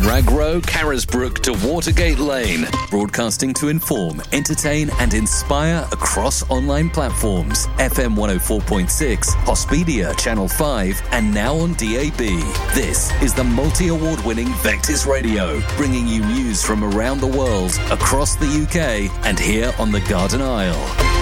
Raggrow, Carisbrooke to Watergate Lane. Broadcasting to inform, entertain and inspire across online platforms. FM 104.6, Hospedia, Channel 5 and now on DAB. This is the multi-award winning Vectis Radio, bringing you news from around the world, across the UK and here on the Garden Isle.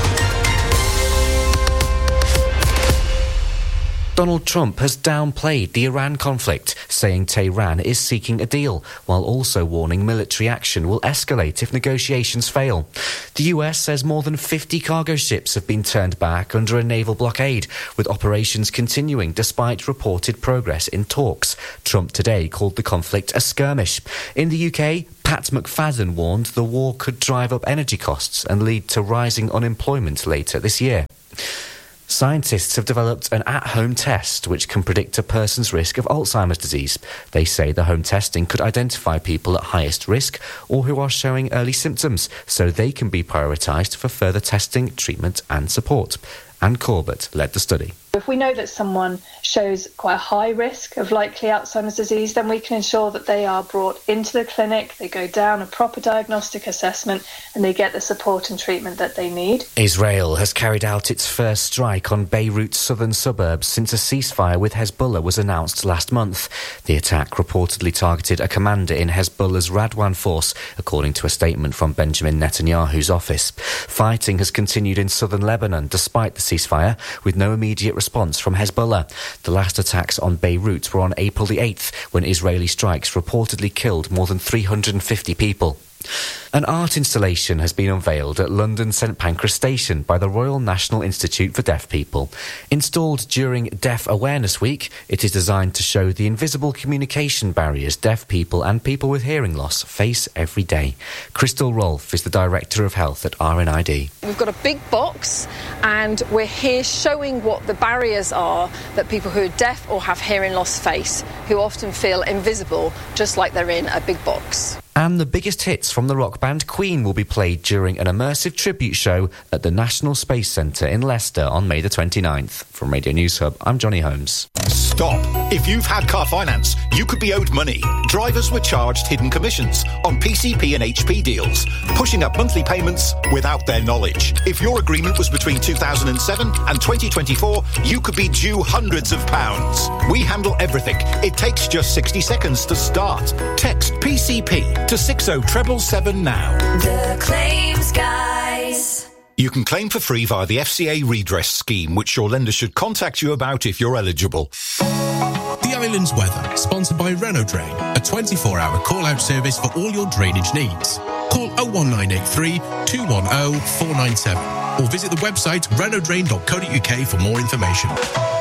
Donald Trump has downplayed the Iran conflict, saying Tehran is seeking a deal, while also warning military action will escalate if negotiations fail. The US says more than 50 cargo ships have been turned back under a naval blockade, with operations continuing despite reported progress in talks. Trump today called the conflict a skirmish. In the UK, Pat McFadden warned the war could drive up energy costs and lead to rising unemployment later this year. Scientists have developed an at-home test which can predict a person's risk of Alzheimer's disease. They say the home testing could identify people at highest risk or who are showing early symptoms, so they can be prioritised for further testing, treatment and support. Anne Corbett led the study. If we know that someone shows quite a high risk of likely Alzheimer's disease, then we can ensure that they are brought into the clinic, they go down a proper diagnostic assessment and they get the support and treatment that they need. Israel has carried out its first strike on Beirut's southern suburbs since a ceasefire with Hezbollah was announced last month. The attack reportedly targeted a commander in Hezbollah's Radwan force, according to a statement from Benjamin Netanyahu's office. Fighting has continued in southern Lebanon despite the ceasefire, with no immediate response from Hezbollah. The last attacks on Beirut were on April the 8th, when Israeli strikes reportedly killed more than 350 people. An art installation has been unveiled at London St Pancras Station by the Royal National Institute for Deaf People. Installed during Deaf Awareness Week, it is designed to show the invisible communication barriers deaf people and people with hearing loss face every day. Crystal Rolfe is the Director of Health at RNID. We've got a big box and we're here showing what the barriers are that people who are deaf or have hearing loss face, who often feel invisible, just like they're in a big box. And the biggest hits from the rock band Queen will be played during an immersive tribute show at the National Space Centre in Leicester on May the 29th. From Radio News Hub, I'm Johnny Holmes. Stop. If you've had car finance, you could be owed money. Drivers were charged hidden commissions on PCP and HP deals, pushing up monthly payments without their knowledge. If your agreement was between 2007 and 2024, you could be due hundreds of pounds. We handle everything. It takes just 60 seconds to start. Text PCP to 60777 now. The Claims Guys. You can claim for free via the FCA redress scheme, which your lender should contact you about if you're eligible. The Island's Weather, sponsored by Renault Drain, a 24-hour call-out service for all your drainage needs. Call 01983 210 497 or visit the website renaultdrain.co.uk for more information.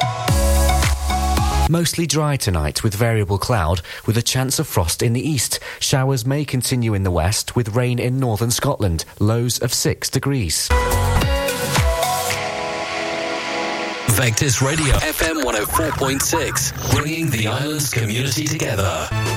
Mostly dry tonight with variable cloud, with a chance of frost in the east. Showers may continue in the west, with rain in northern Scotland. Lows of 6 degrees. Vectis Radio, FM 104.6, bringing the island's community together.